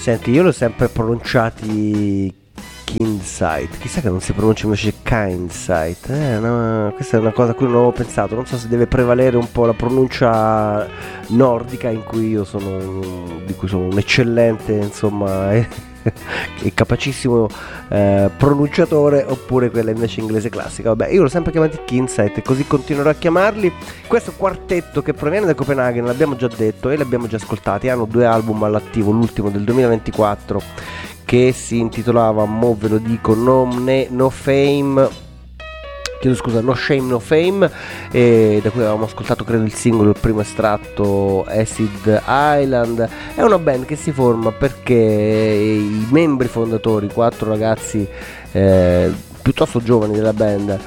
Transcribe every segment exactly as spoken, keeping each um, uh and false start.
Senti, io l'ho sempre pronunciati Kindsight, chissà che non si pronuncia invece Kindsight, eh, no, questa è una cosa a cui non avevo pensato, non so se deve prevalere un po' la pronuncia nordica in cui io sono, di cui sono un eccellente, insomma, e, e capacissimo eh, pronunciatore, oppure quella invece inglese classica. Vabbè, io l'ho sempre chiamati Kindsight e così continuerò a chiamarli. Questo quartetto che proviene da Copenaghen, l'abbiamo già detto e l'abbiamo già ascoltati, hanno due album all'attivo, l'ultimo del duemilaventiquattro che si intitolava, mo ve lo dico, No, ne, no Fame, chiedo scusa, No Shame No Fame, e da cui avevamo ascoltato credo il singolo, il primo estratto, Acid Island. È una band che si forma perché i membri fondatori, quattro ragazzi eh, piuttosto giovani della band,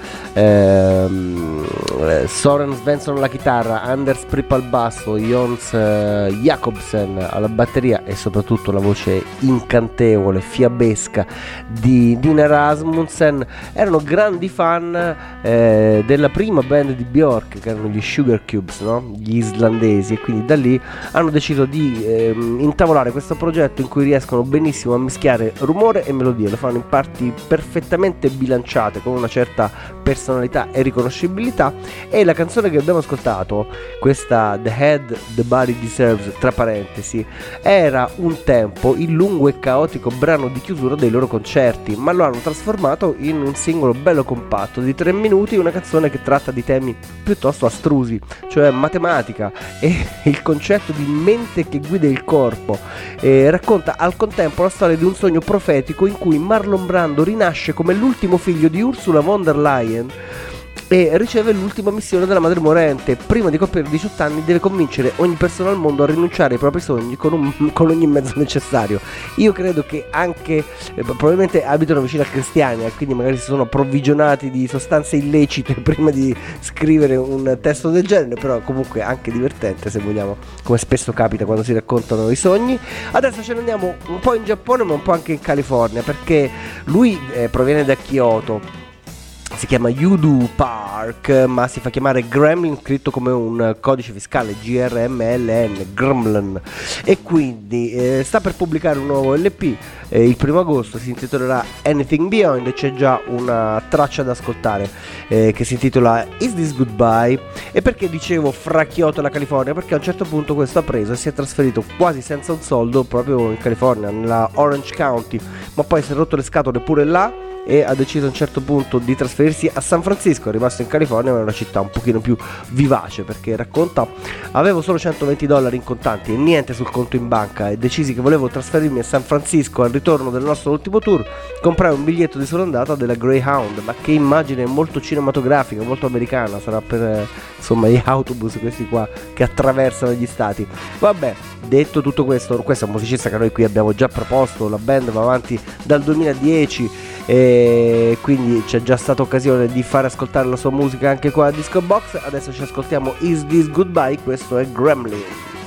ehm, Soren Svensson alla chitarra, Anders Pripp al basso, Jons eh, Jacobsen alla batteria e soprattutto la voce incantevole, fiabesca di Nina Rasmussen, erano grandi fan eh, della prima band di Björk, che erano gli Sugar Cubes, no? Gli islandesi, e quindi da lì hanno deciso di ehm, intavolare questo progetto in cui riescono benissimo a mischiare rumore e melodia, lo fanno in parti perfettamente bilanciate con una certa personalità e riconoscibilità. E la canzone che abbiamo ascoltato, questa The Head The Body Deserves, tra parentesi, era un tempo il lungo e caotico brano di chiusura dei loro concerti, ma lo hanno trasformato in un singolo bello compatto di tre minuti, una canzone che tratta di temi piuttosto astrusi, cioè matematica e il concetto di mente che guida il corpo, e racconta al contempo la storia di un sogno profetico in cui Marlon Brando rinasce come l'ultimo figlio di Ursula von der Leyen e riceve l'ultima missione della madre morente. Prima di compiere diciotto anni deve convincere ogni persona al mondo a rinunciare ai propri sogni con, un, con ogni mezzo necessario. Io credo che anche eh, probabilmente abitano vicino a Cristiania, quindi magari si sono approvvigionati di sostanze illecite prima di scrivere un testo del genere, però comunque anche divertente, se vogliamo, come spesso capita quando si raccontano i sogni. Adesso ce ne andiamo un po' in Giappone ma un po' anche in California, perché lui eh, proviene da Kyoto. Si chiama Yudu Park, ma si fa chiamare Gremlin, scritto come un codice fiscale, G R M L N, Gremlin, e quindi eh, sta per pubblicare un nuovo L P eh, il primo agosto, si intitolerà Anything Beyond, e c'è già una traccia da ascoltare eh, che si intitola Is This Goodbye. E perché dicevo fra Kyoto e la California? Perché a un certo punto questo ha preso e si è trasferito quasi senza un soldo proprio in California, nella Orange County, ma poi si è rotto le scatole pure là e ha deciso a un certo punto di trasferirsi a San Francisco. È rimasto in California, ma è una città un pochino più vivace, perché racconta: avevo solo centoventi dollari in contanti e niente sul conto in banca e decisi che volevo trasferirmi a San Francisco al ritorno del nostro ultimo tour. Comprai un biglietto di sola andata della Greyhound, ma che immagine molto cinematografica, molto americana, sarà per eh, insomma gli autobus questi qua che attraversano gli stati. Vabbè, detto tutto questo, questo è un musicista che noi qui abbiamo già proposto, la band va avanti dal duemiladieci e quindi c'è già stata occasione di fare ascoltare la sua musica anche qua a Disco Box. Adesso ci ascoltiamo Is This Goodbye, questo è Gremlin.